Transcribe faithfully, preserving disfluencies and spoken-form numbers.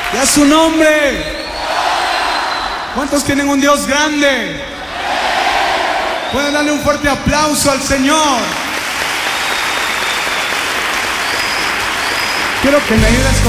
Y a su nombre. ¿Cuántos tienen un Dios grande? Pueden darle un fuerte aplauso al Señor. Quiero que me ayudes con